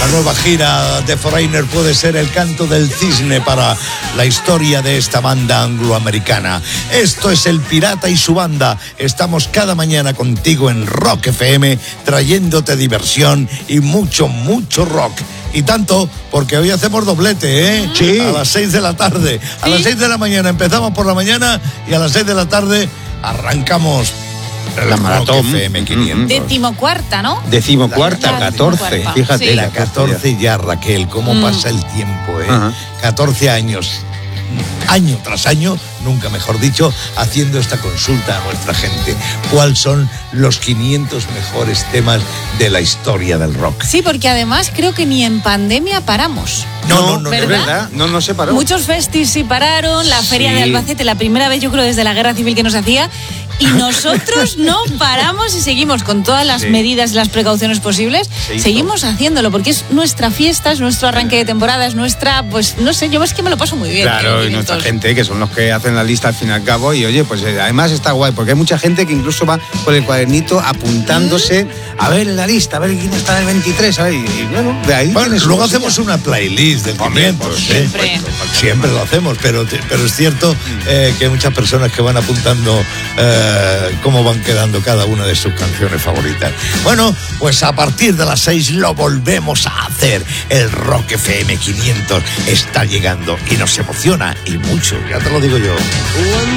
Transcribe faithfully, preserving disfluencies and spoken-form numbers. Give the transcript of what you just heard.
La nueva gira de Foreigner puede ser el canto del cisne para la historia de esta banda angloamericana. Esto es El Pirata y su banda. Estamos cada mañana contigo en Rock F M, trayéndote diversión y mucho, mucho rock. Y tanto, porque hoy hacemos doblete, ¿eh? Sí. A las seis de la tarde. A ¿Sí? las seis de la mañana empezamos por la mañana y a las seis de la tarde arrancamos La maratón. Rock F M quinientos. Decimocuarta, ¿no? Decimocuarta, La- la catorce. decimocuarta. Fíjate. Sí. La catorce ya, Raquel, cómo Mm. pasa el tiempo, ¿eh? Ajá. catorce años, año tras año, nunca mejor dicho, haciendo esta consulta a nuestra gente. ¿Cuáles son los quinientos mejores temas de la historia del rock? Sí, porque además creo que ni en pandemia paramos. No, no, no, ¿Es ¿verdad? verdad? No, no se paró. Muchos festis sí pararon, la feria Sí. de Albacete, la primera vez yo creo desde la guerra civil que nos hacía, y nosotros no paramos y seguimos con todas las Sí. medidas y las precauciones posibles, Se hizo. seguimos haciéndolo, porque es nuestra fiesta, es nuestro arranque de temporada, es nuestra, pues no sé, yo es que me lo paso muy bien. Claro, y nuestra gente, que son los que hacen la lista al fin y al cabo, y oye, pues eh, además está guay, porque hay mucha gente que incluso va con el cuadernito apuntándose a ver la lista, a ver quién está en el veintitrés, a ver, y, y bueno, de ahí Bueno, tienes luego una hacemos una playlist del Hombre, quinientos, por ¿eh? Siempre. Siempre lo hacemos, pero, pero es cierto eh, que hay muchas personas que van apuntando eh, cómo van quedando cada una de sus canciones favoritas. Bueno, pues a partir de las seis lo volvemos a hacer. El Rock F M quinientos está llegando y nos emociona y mucho, ya te lo digo yo.